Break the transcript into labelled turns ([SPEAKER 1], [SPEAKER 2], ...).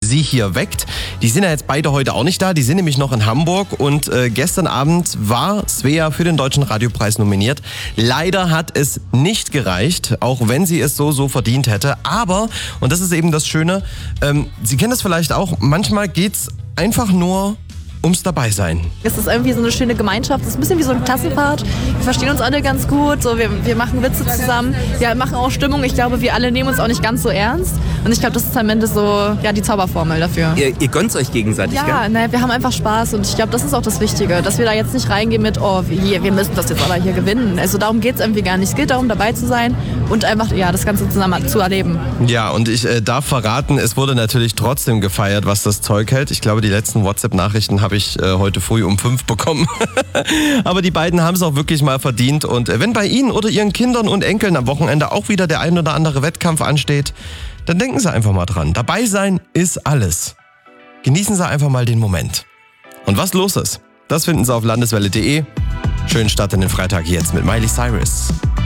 [SPEAKER 1] sie hier weckt. Die sind ja jetzt beide heute auch nicht da, die sind nämlich noch in Hamburg und gestern Abend war Svea für den Deutschen Radiopreis nominiert. Leider hat es nicht gereicht, auch wenn sie es so verdient hätte. Aber, und das ist eben das Schöne, Sie kennen das vielleicht auch, manchmal geht's einfach nur ums Dabeisein.
[SPEAKER 2] Es ist irgendwie so eine schöne Gemeinschaft. Es ist ein bisschen wie so eine Klassenfahrt. Wir verstehen uns alle ganz gut. So, wir machen Witze zusammen. Wir machen auch Stimmung. Ich glaube, wir alle nehmen uns auch nicht ganz so ernst. Und ich glaube, das ist am Ende so die Zauberformel dafür.
[SPEAKER 3] Ihr gönnt euch gegenseitig,
[SPEAKER 2] ja,
[SPEAKER 3] gell?
[SPEAKER 2] Ne, wir haben einfach Spaß. Und ich glaube, das ist auch das Wichtige. Dass wir da jetzt nicht reingehen mit, wir müssen das jetzt aber hier gewinnen. Also darum geht es irgendwie gar nicht. Es geht darum, dabei zu sein und einfach das Ganze zusammen zu erleben.
[SPEAKER 1] Ja, und ich darf verraten, es wurde natürlich trotzdem gefeiert, was das Zeug hält. Ich glaube, die letzten WhatsApp-Nachrichten habe ich heute früh um 5 bekommen. Aber die beiden haben es auch wirklich mal verdient. Und wenn bei Ihnen oder Ihren Kindern und Enkeln am Wochenende auch wieder der ein oder andere Wettkampf ansteht, dann denken Sie einfach mal dran. Dabei sein ist alles. Genießen Sie einfach mal den Moment. Und was los ist, das finden Sie auf landeswelle.de. Schönen Start in den Freitag jetzt mit Miley Cyrus.